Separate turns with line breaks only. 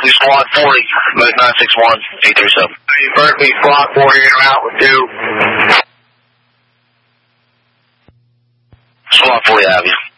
Berkeley Squad 40, mode 961-837.
Berkeley Squad 40 in route with 2.
Squad 40, I have you.